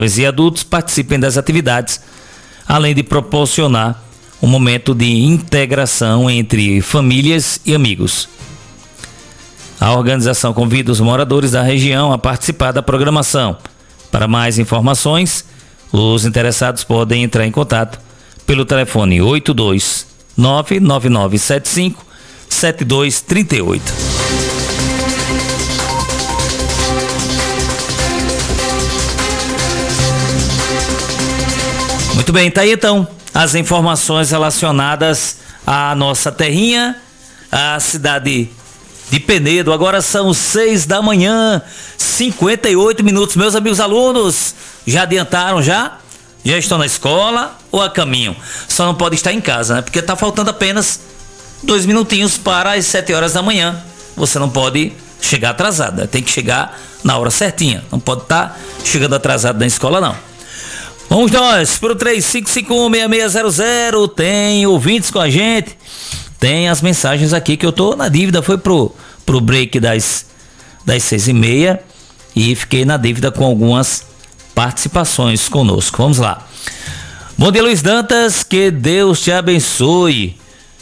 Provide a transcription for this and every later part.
e adultos participem das atividades, além de proporcionar um momento de integração entre famílias e amigos. A organização convida os moradores da região a participar da programação. Para mais informações, os interessados podem entrar em contato pelo telefone 82999757238. Muito bem, tá aí então as informações relacionadas à nossa terrinha, à cidade de Penedo. Agora são 6 da manhã, 58 minutos. Meus amigos alunos, já adiantaram já? Já estão na escola ou a caminho? Só não pode estar em casa, né? Porque está faltando apenas 2 minutinhos para as 7 horas da manhã. Você não pode chegar atrasado, né? Tem que chegar na hora certinha. Não pode estar chegando atrasado na escola, não. Vamos nós para o 35516600. Tem ouvintes com a gente. Tem as mensagens aqui que eu tô na dívida. Foi pro break das 6h30 e fiquei na dívida com algumas participações conosco. Vamos lá. Bom dia, Luiz Dantas, que Deus te abençoe,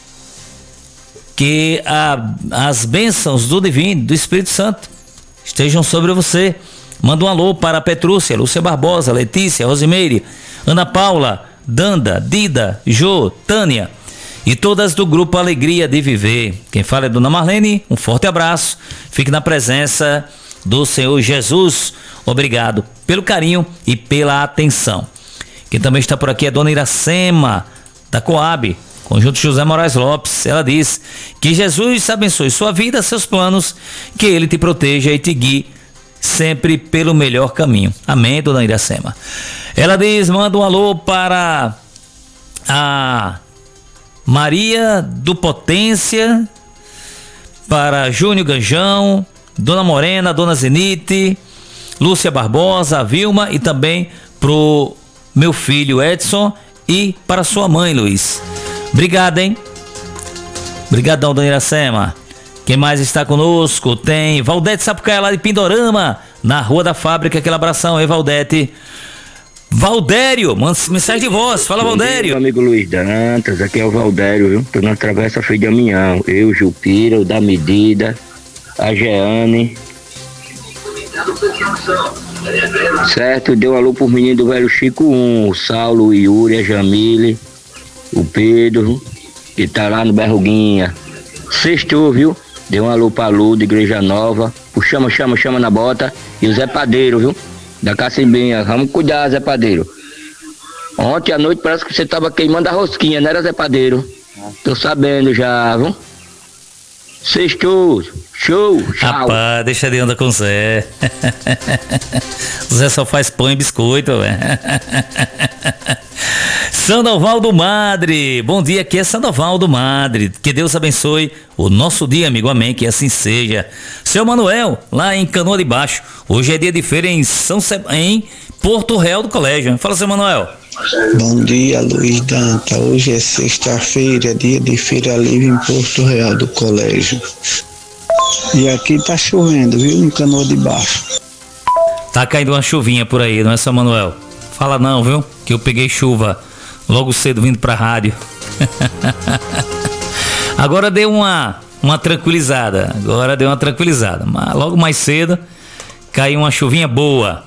que as bênçãos do Divino, do Espírito Santo estejam sobre você. Manda um alô para a Petrúcia, Lúcia Barbosa, Letícia, Rosimeire, Ana Paula, Danda, Dida, Jô, Tânia e todas do grupo Alegria de Viver. Quem fala é Dona Marlene, um forte abraço, fique na presença do Senhor Jesus. Obrigado pelo carinho e pela atenção. Quem também está por aqui é Dona Iracema, da Coab, Conjunto José Moraes Lopes. Ela diz que Jesus abençoe sua vida, seus planos, que Ele te proteja e te guie sempre pelo melhor caminho. Amém, Dona Iracema. Ela diz, manda um alô para a Maria do Potência, para Júnior Ganjão, Dona Morena, Dona Zenite, Lúcia Barbosa, a Vilma e também pro meu filho Edson e para sua mãe, Luiz. Obrigado, hein? Obrigadão, Dona Iracema. Quem mais está conosco? Tem Valdete Sapucaia, lá de Pindorama, na Rua da Fábrica. Aquele abração, hein, Valdete? Valdério, manda mensagem de voz. Fala, Valdério. Meu amigo Luiz Dantas, aqui é o Valdério, viu? Tô na Travessa Feio de Aminhão. Eu, Jupira, o da Medida, a Jeane. Certo, deu alô pro menino do velho Chico 1, o Saulo, o Yuri, a Jamile, o Pedro, que tá lá no Berruguinha. Sextou, viu? Deu um alô pra Lu, de Igreja Nova, o Chama na Bota e o Zé Padeiro, viu? Da Cacimbinha. Vamos cuidar, Zé Padeiro. Ontem à noite parece que você tava queimando a rosquinha, não era, Zé Padeiro? Tô sabendo já, viu? Sextou, show, tchau. Rapaz, deixa de andar com o Zé. O Zé só faz pão e biscoito, velho. Sandoval do Madre, bom dia, aqui é Sandoval do Madre, que Deus abençoe o nosso dia, amigo, amém, que assim seja. Seu Manuel, lá em Canoa de Baixo, hoje é dia de feira em Porto Real do Colégio. Fala, seu Manuel. Bom dia, Luiz Danta, hoje é sexta-feira, dia de feira livre em Porto Real do Colégio. E aqui tá chovendo, viu, em Canoa de Baixo. Tá caindo uma chuvinha por aí, não é, seu Manuel? Fala não, viu, que eu peguei chuva logo cedo vindo pra rádio. Agora deu uma tranquilizada. Mas logo mais cedo caiu uma chuvinha boa.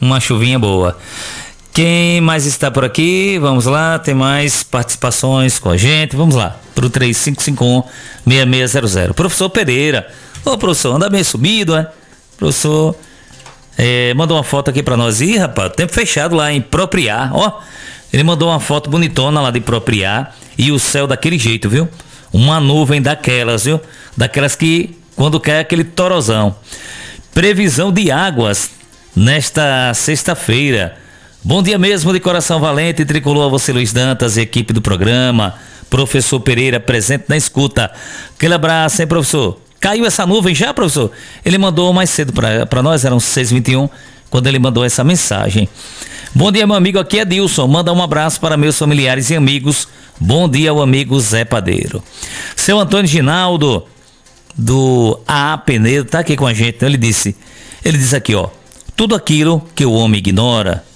Quem mais está por aqui? Vamos lá, tem mais participações com a gente. Vamos lá, pro 3551-6600. Professor Pereira. Ô, professor, anda bem sumido, né? Professor mandou uma foto aqui pra nós. Ih, rapaz, tempo fechado lá em Propriar, ó. Ele mandou uma foto bonitona lá de Propriar e o céu daquele jeito, viu? Uma nuvem daquelas, viu? Daquelas que quando cai aquele torozão. Previsão de águas nesta sexta-feira. Bom dia mesmo, de coração valente, tricolor a você, Luiz Dantas e equipe do programa. Professor Pereira, presente na escuta. Aquele abraço, hein, professor? Caiu essa nuvem já, professor? Ele mandou mais cedo para nós, eram 6h21, quando ele mandou essa mensagem. Bom dia, meu amigo, aqui é Dilson. Manda um abraço para meus familiares e amigos. Bom dia ao amigo Zé Padeiro. Seu Antônio Ginaldo, do AA Penedo, tá aqui com a gente. Ele diz aqui, ó. Tudo aquilo que o homem ignora,